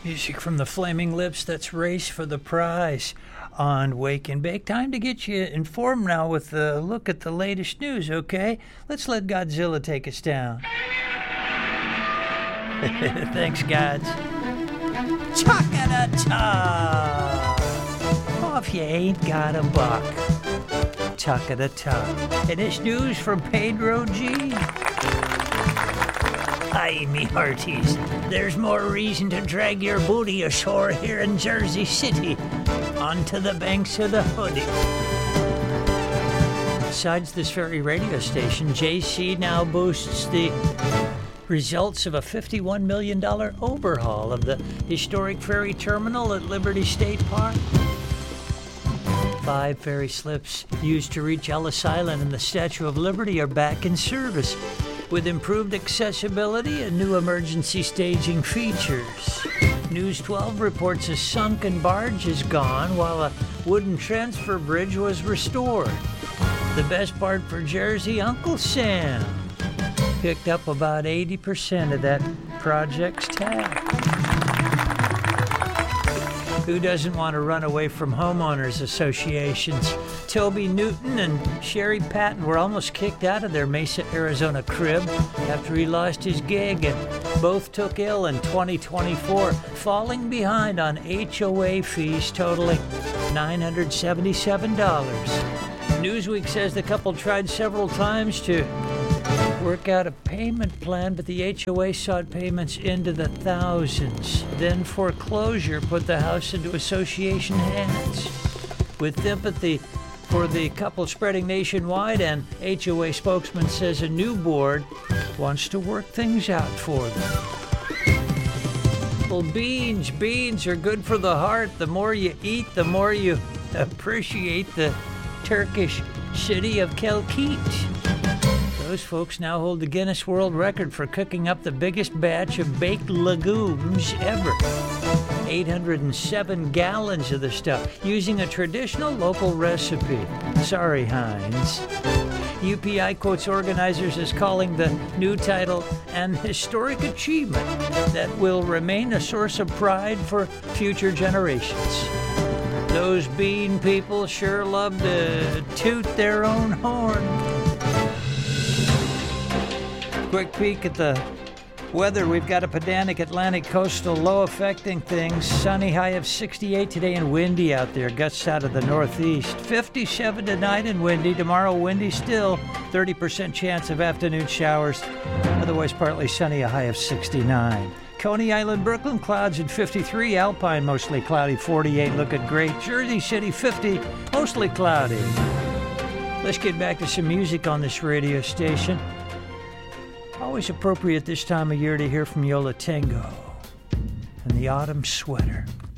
Music from the Flaming Lips, that's Race for the Prize on Wake and Bake. Time to get you informed now with a look at the latest news, okay? Let's let Godzilla take us down. Thanks, Gods. Chuck-a-da-ta! Oh, if you ain't got a buck. Chuck-a-da-ta. And this news from Pedro G. Hi, me hearties. There's more reason to drag your booty ashore here in Jersey City onto the banks of the Hoodie. Besides this very radio station, JC now boasts the results of a $51 million overhaul of the historic ferry terminal at Liberty State Park. 5 ferry slips used to reach Ellis Island and the Statue of Liberty are back in service, with improved accessibility and new emergency staging features. News 12 reports a sunken barge is gone while a wooden transfer bridge was restored. The best part for Jersey, Uncle Sam picked up about 80% of that project's tab. Who doesn't want to run away from homeowners associations? Toby Newton and Sherry Patton were almost kicked out of their Mesa, Arizona crib after he lost his gig, and both took ill in 2024, falling behind on HOA fees totaling $977. Newsweek says the couple tried several times to work out a payment plan, but the HOA sought payments into the thousands. Then foreclosure put the house into association hands. With sympathy for the couple spreading nationwide, and HOA spokesman says a new board wants to work things out for them. Well, beans are good for the heart. The more you eat, the more you appreciate the Turkish city of Kelkit. Those folks now hold the Guinness World Record for cooking up the biggest batch of baked legumes ever. 807 gallons of the stuff, using a traditional local recipe. Sorry, Heinz. UPI quotes organizers as calling the new title an historic achievement that will remain a source of pride for future generations. Those bean people sure love to toot their own horn. Quick peek at the weather. We've got a pedantic Atlantic coastal low affecting things. Sunny, high of 68 today, and windy out there. Gusts out of the northeast. 57 tonight and windy. Tomorrow windy still. 30% chance of afternoon showers. Otherwise partly sunny, a high of 69. Coney Island, Brooklyn, clouds at 53. Alpine, mostly cloudy, 48. Looking great. Jersey City, 50. Mostly cloudy. Let's get back to some music on this radio station. Always appropriate this time of year to hear from Yola Tango and the Autumn Sweater.